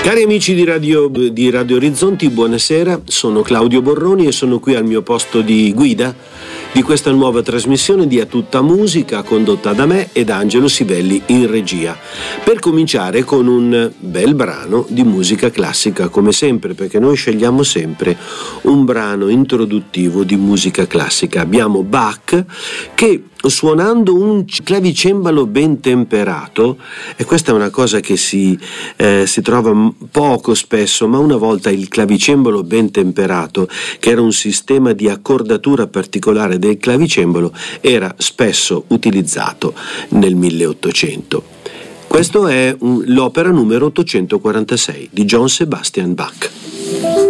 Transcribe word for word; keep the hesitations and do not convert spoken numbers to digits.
Cari amici di Radio, di Radio Orizzonti, buonasera, sono Claudio Borroni e sono qui al mio posto di guida di questa nuova trasmissione di A Tutta Musica, condotta da me ed Angelo Sibelli in regia, per cominciare con un bel brano di musica classica, come sempre, perché noi scegliamo sempre un brano introduttivo di musica classica. Abbiamo Bach che, suonando un clavicembalo ben temperato, e questa è una cosa che si, eh, si trova poco spesso, ma una volta il clavicembalo ben temperato, che era un sistema di accordatura particolare del clavicembalo, era spesso utilizzato nel milleottocento. Questo è un, l'opera numero ottocentoquarantasei di Johann Sebastian Bach.